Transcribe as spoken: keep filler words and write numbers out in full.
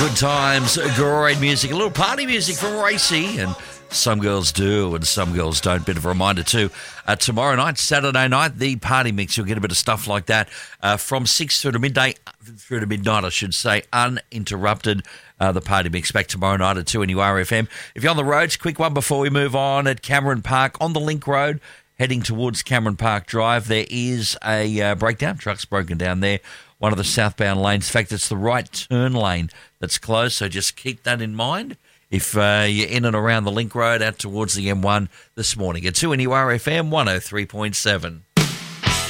Good times, great music, a little party music from Racy, and some girls do and some girls don't. Bit of a reminder too, uh, tomorrow night, Saturday night, the party mix. You'll get a bit of stuff like that uh, from six through to midday, through to midnight, I should say, uninterrupted. Uh, the party mix back tomorrow night at two N U R F M. If you're on the roads, quick one before we move on. At Cameron Park on the Link Road, heading towards Cameron Park Drive, there is a uh, breakdown. Truck's broken down there. One of the southbound lanes. In fact, it's the right turn lane that's closed, so just keep that in mind if uh, you're in and around the Link Road out towards the M one this morning. At two N U R F M one oh three point seven.